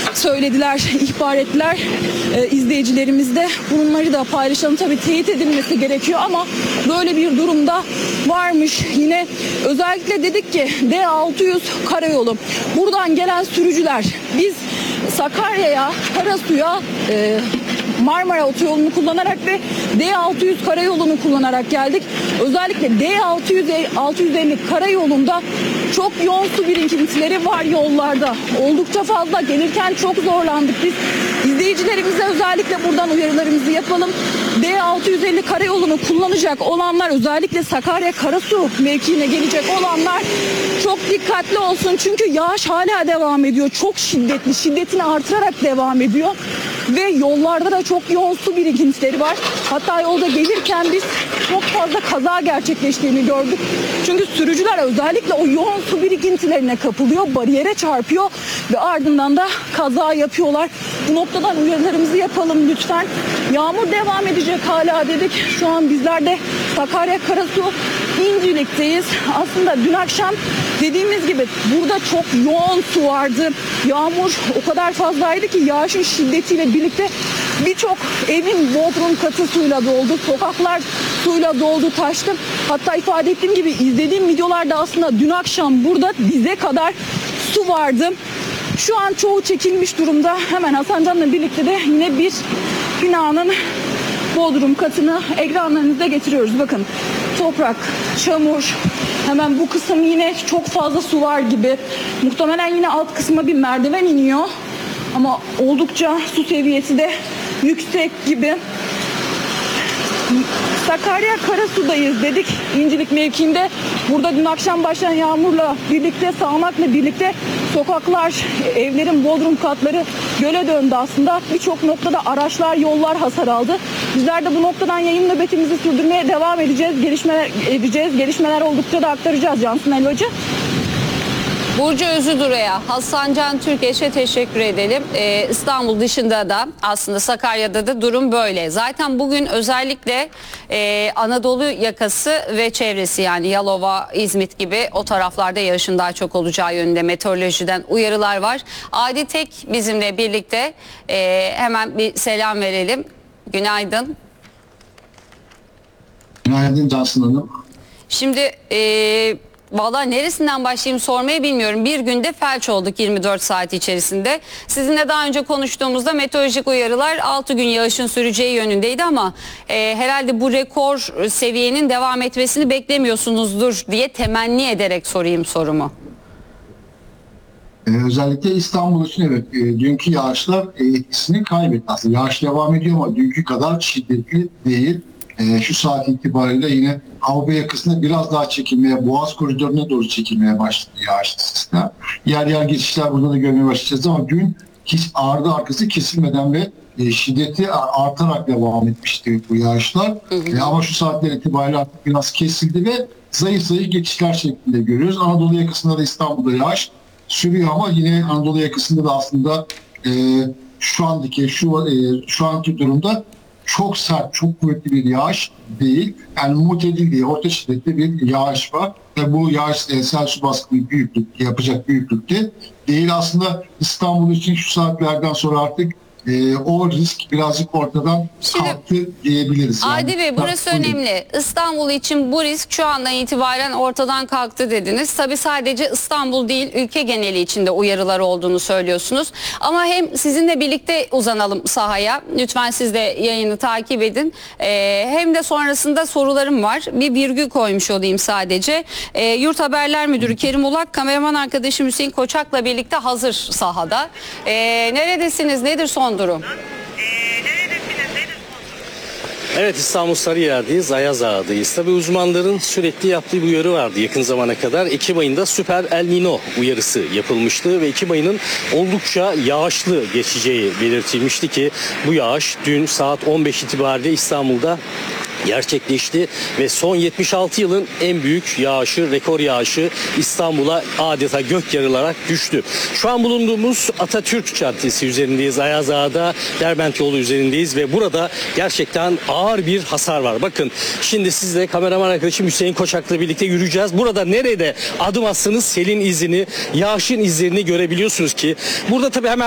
söylediler, ihbar ettiler izleyicilerimiz de. Bunları da paylaşalım. Tabii teyit edilmesi gerekiyor ama böyle bir durumda varmış. Yine özellikle dedik ki D600 karayolu. Buradan gelen sürücüler, biz Sakarya'ya, Karasu'ya Marmara Otoyolu'nu kullanarak ve D600 karayolunu kullanarak geldik. Özellikle D650 karayolunda çok yoğun su birikintileri var yollarda. Oldukça fazla, gelirken çok zorlandık biz. İzleyicilerimize özellikle buradan uyarılarımızı yapalım. D650 karayolunu kullanacak olanlar, özellikle Sakarya Karasu mevkiine gelecek olanlar çok dikkatli olsun. Çünkü yağış hala devam ediyor. Çok şiddetli, şiddetini artırarak devam ediyor. Ve yollarda da çok yoğun su birikintileri var. Hatta yolda gelirken biz çok fazla kaza gerçekleştiğini gördük. Çünkü sürücüler özellikle o yoğun su birikintilerine kapılıyor, bariyere çarpıyor ve ardından da kaza yapıyorlar. Bu noktadan uyarılarımızı yapalım lütfen. Yağmur devam edecek hala dedik. Şu an bizler de Sakarya Karasu İncirlik'teyiz. Aslında dün akşam dediğimiz gibi burada çok yoğun su vardı. Yağmur o kadar fazlaydı ki yağışın şiddetiyle birlikte birçok evin bodrum katı suyla doldu. Sokaklar suyla doldu, taştı. Hatta ifade ettiğim gibi izlediğim videolarda aslında dün akşam burada dize kadar su vardı. Şu an çoğu çekilmiş durumda. Hemen Hasancan'la birlikte de yine bir binanın bodrum katını ekranlarınıza getiriyoruz. Bakın, toprak, çamur. Hemen bu kısım yine çok fazla su var gibi. Muhtemelen yine alt kısma bir merdiven iniyor. Ama oldukça su seviyesi de yüksek gibi. Sakarya Karasu'dayız dedik. İncirlik mevkiinde. Burada dün akşam başlayan yağmurla birlikte, sağanakla birlikte sokaklar, evlerin bodrum katları göle döndü aslında. Birçok noktada araçlar, yollar hasar aldı. Bizler de bu noktadan yayın nöbetimizi sürdürmeye devam edeceğiz. Gelişmeler oldukça da aktaracağız. Cansın Elvacı. Burcu Özüdur'a, Hasan Can Türkeş'e teşekkür edelim. İstanbul dışında da aslında Sakarya'da da durum böyle. Zaten bugün özellikle Anadolu yakası ve çevresi, yani Yalova, İzmit gibi o taraflarda yağışın daha çok olacağı yönünde meteorolojiden uyarılar var. Adi Tek bizimle birlikte, hemen bir selam verelim. Günaydın. Günaydın Cansın Hanım. Şimdi valla neresinden başlayayım sormayı bilmiyorum. Bir günde felç olduk 24 saat içerisinde. Sizinle daha önce konuştuğumuzda meteorolojik uyarılar 6 gün yağışın süreceği yönündeydi ama herhalde bu rekor seviyenin devam etmesini beklemiyorsunuzdur diye temenni ederek sorayım sorumu. Özellikle İstanbul için evet, dünkü yağışlar etkisini kaybetti. Aslında yağış devam ediyor ama dünkü kadar şiddetli değil. Şu saat itibariyle yine Avrupa yakasında biraz daha çekilmeye, Boğaz koridoruna doğru çekilmeye başladı yağışlı sistem. Yer yer geçişler burada da görmeye başlayacağız ama dün hiç ardı arkası kesilmeden ve şiddeti artarak devam etmişti bu yağışlar. Ama şu saatler itibariyle artık biraz kesildi ve zayıf zayıf geçişler şeklinde görüyoruz. Anadolu yakasında da İstanbul'da yağış sürüyor ama yine Anadolu yakasında da aslında şu anki durumda çok sert, çok kuvvetli bir yağış değil. Yani mutedil diye orta şiddetli bir yağış var. Ve bu yağış sel su baskını yapacak büyüklükte değil. Aslında İstanbul için şu saatlerden sonra artık o risk birazcık ortadan kalktı diyebiliriz. Adi Bey, burası önemli. İstanbul için bu risk şu andan itibaren ortadan kalktı dediniz. Tabii sadece İstanbul değil, ülke geneli içinde uyarılar olduğunu söylüyorsunuz. Ama hem sizinle birlikte uzanalım sahaya. Lütfen siz de yayını takip edin. Hem de sonrasında sorularım var. Bir virgül koymuş olayım sadece. Yurt Haberler Müdürü Kerim Ulak, kameraman arkadaşım Hüseyin Koçak'la birlikte hazır sahada. Neredesiniz? Nedir son durum? Evet, İstanbul Sarıyer'deyiz, Ayaz Ağa'dayız. Tabii uzmanların sürekli yaptığı bir uyarı vardı yakın zamana kadar. Ekim ayında süper El Nino uyarısı yapılmıştı ve Ekim ayının oldukça yağışlı geçeceği belirtilmişti ki bu yağış dün saat 15 itibariyle İstanbul'da gerçekleşti ve son 76 yılın en büyük yağışı, rekor yağışı İstanbul'a adeta gök yarılarak düştü. Şu an bulunduğumuz Atatürk Caddesi üzerindeyiz. Ayaz Ağa'da Derbent yolu üzerindeyiz ve burada gerçekten ağır bir hasar var. Bakın şimdi sizle kameraman arkadaşım Hüseyin Koçak'la birlikte yürüyeceğiz. Burada nerede adım atsanız selin izini, yağışın izlerini görebiliyorsunuz ki burada tabii hemen